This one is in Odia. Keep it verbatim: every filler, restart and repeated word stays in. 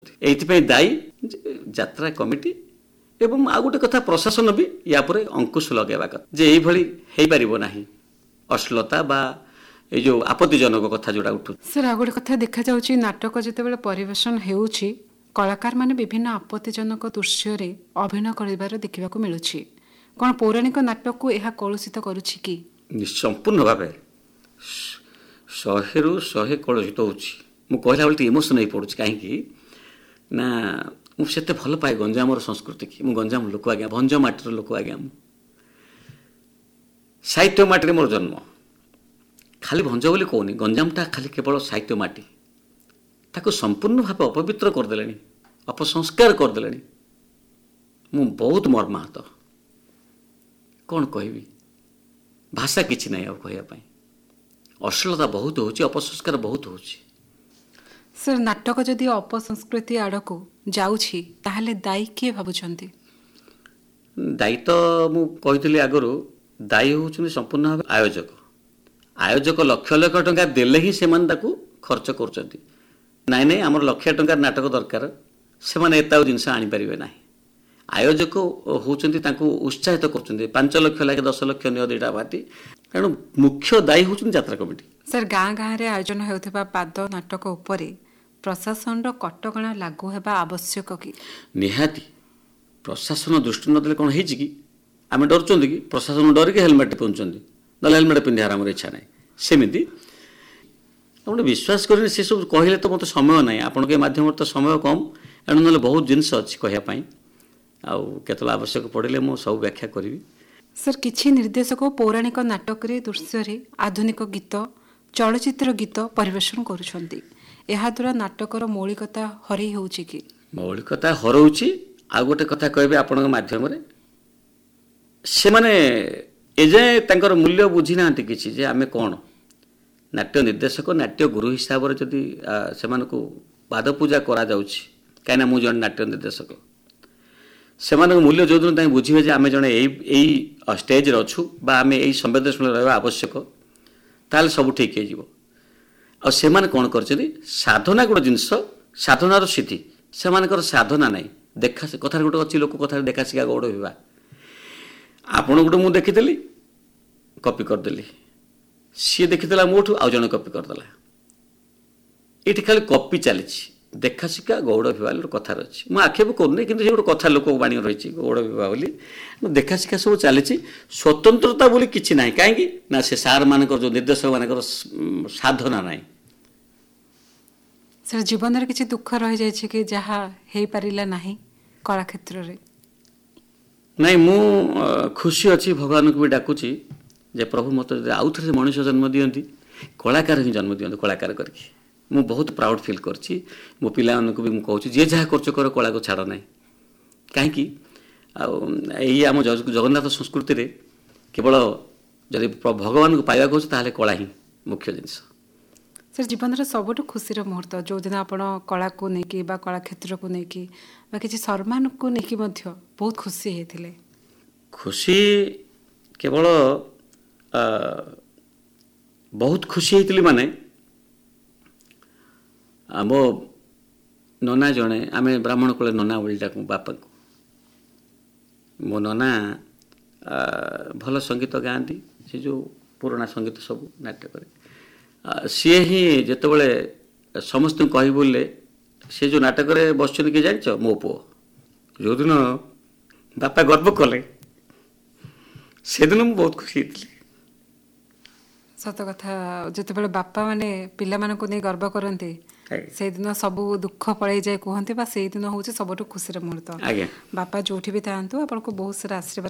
ଏଇଥିପାଇଁ ଦାୟୀ ଯାତ୍ରା କମିଟି ଏବଂ ଆଉ ଗୋଟେ କଥା ପ୍ରଶାସନ ବି ୟା ପରେ ଅଙ୍କୁଶ ଲଗାଇବା କଥା ଯେ ଏଇଭଳି ହେଇପାରିବ ନାହିଁ ଅଶ୍ଳୀଳତା ବା ଏଇ ଯେଉଁ ଆପତ୍ତିଜନକ କଥା ଯେଉଁଟା ଉଠୁ। ସାର୍ ଆଉ ଗୋଟେ କଥା ଦେଖାଯାଉଛି ନାଟକ ଯେତେବେଳେ ପରିବେଷଣ ହେଉଛି କଳାକାରମାନେ ବିଭିନ୍ନ ଆପତ୍ତିଜନକ ଦୃଶ୍ୟରେ ଅଭିନୟ କରିବାର ଦେଖିବାକୁ ମିଳୁଛି। କ'ଣ ପୌରାଣିକ ନାଟକକୁ ଏହା କଳୁଷିତ କରୁଛି କି? ସମ୍ପୂର୍ଣ୍ଣ ଭାବେ ଶହେରୁ ଶହେ କଳୁଷିତ ହେଉଛି। ମୁଁ କହିଲା ବେଳେ ଟିକେ ଇମୋସନ୍ ହେଇ ପଡ଼ୁଛି କାହିଁକି ନା ମୁଁ ସେତେ ଭଲ ପାଏ ଗଞ୍ଜାମର ସଂସ୍କୃତି କି। ମୁଁ ଗଞ୍ଜାମ ଲୋକ ଆଜ୍ଞା, ଭଞ୍ଜ ମାଟିର ଲୋକ ଆଜ୍ଞା। ମୁଁ ସାହିତ୍ୟ ମାଟିରେ ମୋର ଜନ୍ମ। ଖାଲି ଭଞ୍ଜ ବୋଲି କହୁନି, ଗଞ୍ଜାମଟା ଖାଲି କେବଳ ସାହିତ୍ୟ ମାଟି। ତାକୁ ସମ୍ପୂର୍ଣ୍ଣ ଭାବେ ଅପବିତ୍ର କରିଦେଲେଣି, ଅପସଂସ୍କାର କରିଦେଲେଣି। ମୁଁ ବହୁତ ମର୍ମାହତ। କ'ଣ କହିବି, ଭାଷା କିଛି ନାହିଁ ଆଉ କହିବା ପାଇଁ। ଅଶ୍ଳୀଳତା ବହୁତ ହେଉଛି, ଅପସଂସ୍କାର ବହୁତ ହେଉଛି। ସାର୍ ନାଟକ ଯଦି ଅପସଂସ୍କୃତି ଆଡ଼କୁ ଯାଉଛି ତାହେଲେ ଦାୟୀ କିଏ ଭାବୁଛନ୍ତି? ଦାୟୀ ତ ମୁଁ କହିଥିଲି ଆଗରୁ, ଦାୟୀ ହେଉଛନ୍ତି ସମ୍ପୂର୍ଣ୍ଣ ଭାବେ ଆୟୋଜକ। ଆୟୋଜକ ଲକ୍ଷ ଲକ୍ଷ ଟଙ୍କା ଦେଲେ ହିଁ ସେମାନେ ତାକୁ ଖର୍ଚ୍ଚ କରୁଛନ୍ତି। ନାଇଁ ନାଇଁ ଆମର ଲକ୍ଷ ଟଙ୍କାର ନାଟକ ଦରକାର, ସେମାନେ ଏତେ ଆଉ ଜିନିଷ ଆଣିପାରିବେ ନାହିଁ। ଆୟୋଜକ ହେଉଛନ୍ତି ତାଙ୍କୁ ଉତ୍ସାହିତ କରୁଛନ୍ତି, ପାଞ୍ଚ ଲକ୍ଷ ଲାଗେ ଦଶ ଲକ୍ଷ ନିଅ ଦୁଇଟା ପାର୍ଟି। ତେଣୁ ମୁଖ୍ୟ ଦାୟୀ ହେଉଛନ୍ତି ଯାତ୍ରା କମିଟି। ସାର୍ ଗାଁ ଗାଁରେ ଆୟୋଜନ ହେଉଥିବା ପାଦ ନାଟକ ଉପରେ ପ୍ରଶାସନର କଟକଣା ଲାଗୁ ହେବା ଆବଶ୍ୟକ କି? ନିହାତି। ପ୍ରଶାସନ ଦୃଷ୍ଟି ନଦେଲେ କ'ଣ ହେଇଛି କି? ଆମେ ଡରୁଛନ୍ତି କି? ପ୍ରଶାସନ ଡରିକି ହେଲମେଟ୍ ପିନ୍ଧୁଛନ୍ତି, ନହେଲେ ହେଲମେଟ୍ ପିନ୍ଧିବାର ଆମର ଇଚ୍ଛା ନାହିଁ। ସେମିତି ଆପଣ ବିଶ୍ୱାସ କରିନି, ସେସବୁ କହିଲେ ତ ମୋତେ ସମୟ ନାହିଁ। ଆପଣଙ୍କ ଏ ମାଧ୍ୟମରେ ତ ସମୟ କମ୍, ଏଣୁ ନହେଲେ ବହୁତ ଜିନିଷ ଅଛି କହିବା ପାଇଁ। ଆଉ କେତେବେଳେ ଆବଶ୍ୟକ ପଡ଼ିଲେ ମୁଁ ସବୁ ବ୍ୟାଖ୍ୟା କରିବି। ସାର୍ କିଛି ନିର୍ଦ୍ଦେଶକ ପୌରାଣିକ ନାଟକରେ ଦୃଶ୍ୟରେ ଆଧୁନିକ ଗୀତ, ଚଳଚ୍ଚିତ୍ର ଗୀତ ପରିବେଷଣ କରୁଛନ୍ତି। ଏହାଦ୍ୱାରା ନାଟକର ମୌଳିକତା ହରେଇ ହେଉଛି କି? ମୌଳିକତା ହରଉଛି। ଆଉ ଗୋଟେ କଥା କହିବି ଆପଣଙ୍କ ମାଧ୍ୟମରେ, ସେମାନେ ଏଯାଏଁ ତାଙ୍କର ମୂଲ୍ୟ ବୁଝି ନାହାନ୍ତି କିଛି, ଯେ ଆମେ କ'ଣ ନାଟ୍ୟ ନିର୍ଦ୍ଦେଶକ, ନାଟ୍ୟ ଗୁରୁ ହିସାବରେ ଯଦି ସେମାନଙ୍କୁ ପାଦ ପୂଜା କରାଯାଉଛି, କାହିଁକିନା ମୁଁ ଜଣେ ନାଟ୍ୟ ନିର୍ଦ୍ଦେଶକ, ସେମାନଙ୍କ ମୂଲ୍ୟ ଯେଉଁଦିନ ତାଙ୍କୁ ବୁଝିବେ ଯେ ଆମେ ଜଣେ ଏଇ ଏଇ ଷ୍ଟେଜ୍ରେ ଅଛୁ ବା ଆମେ ଏଇ ସମ୍ବେଦନଶୀଳ ରହିବା ଆବଶ୍ୟକ, ତାହେଲେ ସବୁ ଠିକ୍ ହେଇଯିବ। ଆଉ ସେମାନେ କ'ଣ କରିଛନ୍ତି, ସାଧନା ଗୋଟେ ଜିନିଷ, ସାଧନାର ସିଦ୍ଧି। ସେମାନଙ୍କର ସାଧନା ନାହିଁ। ଦେଖା କଥାରେ ଗୋଟେ ଅଛି, ଲୋକ କଥାରେ ଦେଖା ଶିଖା ଗୌଡ଼ ବିଭା। ଆପଣ ଗୋଟେ ମୁଁ ଦେଖିଥିଲି, କପି କରିଦେଲି। ସିଏ ଦେଖିଥିଲା ମୋଠୁ, ଆଉ ଜଣେ କପି କରିଦେଲା। ଏଇଠି ଖାଲି କପି ଚାଲିଛି। ଦେଖା ଶିଖା ଗୌଡ଼ ବିଭା ଗୋଟେ କଥାରେ ଅଛି। ମୁଁ ଆକ୍ଷେପ କରୁନି, କିନ୍ତୁ ସେ ଗୋଟେ କଥା ଲୋକ ବାଣୀ ରହିଛି ଗୌଡ଼ ବିଭା ବୋଲି। ଦେଖା ଶିଖା ସବୁ ଚାଲିଛି, ସ୍ୱତନ୍ତ୍ରତା ବୋଲି କିଛି ନାହିଁ। କାହିଁକି ନା ସେ ସାର୍ ମାନଙ୍କର ଯେଉଁ ନିର୍ଦ୍ଦେଶକ ମାନଙ୍କର ସାଧନା ନାହିଁ। ସାର୍ ଜୀବନରେ କିଛି ଦୁଃଖ ରହିଯାଇଛି କି ଯାହା ହେଇପାରିଲା ନାହିଁ କଳା କ୍ଷେତ୍ରରେ? ନାଇଁ, ମୁଁ ଖୁସି ଅଛି, ଭଗବାନଙ୍କୁ ବି ଡାକୁଛି ଯେ ପ୍ରଭୁ ମୋତେ ଯଦି ଆଉ ଥରେ ମଣିଷ ଜନ୍ମ ଦିଅନ୍ତି, କଳାକାର ହିଁ ଜନ୍ମ ଦିଅନ୍ତୁ, କଳାକାର କରିକି। ମୁଁ ବହୁତ ପ୍ରାଉଡ଼ ଫିଲ୍ କରିଛି। ମୋ ପିଲାମାନଙ୍କୁ ବି ମୁଁ କହୁଛି, ଯିଏ ଯାହା କରୁଛ କର, କଳାକୁ ଛାଡ଼ ନାହିଁ। କାହିଁକି ଆଉ ଏଇ ଆମ ଜଗନ୍ନାଥ ସଂସ୍କୃତିରେ କେବଳ ଯଦି ଭଗବାନଙ୍କୁ ପାଇବାକୁ ଅଛି ତାହେଲେ କଳା ହିଁ ମୁଖ୍ୟ ଜିନିଷ। ସାର୍ ଜୀବନର ସବୁଠୁ ଖୁସିର ମୁହୂର୍ତ୍ତ ଯେଉଁଦିନ ଆପଣ କଳାକୁ ନେଇକି ବା କଳା କ୍ଷେତ୍ରକୁ ନେଇକି ବା କିଛି ସମ୍ମାନକୁ ନେଇକି ମଧ୍ୟ ବହୁତ ଖୁସି ହେଇଥିଲେ? ଖୁସି କେବଳ ବହୁତ ଖୁସି ହେଇଥିଲି ମାନେ, ଆମ ନନା ଜଣେ, ଆମେ ବ୍ରାହ୍ମଣ କୂଳେ ନନା ବୋଲି ଡାକୁ ବାପାଙ୍କୁ। ମୋ ନନା ଭଲ ସଙ୍ଗୀତ ଗାଆନ୍ତି, ସେ ଯେଉଁ ପୁରୁଣା ସଙ୍ଗୀତ ସବୁ ନାଟକରେ। ସିଏ ହିଁ ଯେତେବେଳେ ସମସ୍ତଙ୍କୁ କହିବି ବୋଲେ, ସେ ଯେଉଁ ନାଟକରେ ବସିଛନ୍ତି କିଏ ଜାଣିଛ? ମୋ ପୁଅ। ଯେଉଁଦିନ ବାପା ଗର୍ବ କଲେ, ସେଦିନ ମୁଁ ବହୁତ ଖୁସି ହେଇଥିଲି। ସତ କଥା, ଯେତେବେଳେ ବାପା ମାନେ ପିଲାମାନଙ୍କୁ ନେଇ ଗର୍ବ କରନ୍ତି, ସେଇଦିନ ସବୁ ଦୁଃଖ ପଳେଇଯାଏ କୁହନ୍ତି, ବା ସେଇଦିନ ହେଉଛି ସବୁଠୁ ଖୁସିର ମୁହୂର୍ତ୍ତ। ବାପା ଯୋଉଠି ବି ଥାଆନ୍ତୁ, ଆପଣଙ୍କୁ ବହୁତ ସାରା ଆଶୀର୍ବାଦ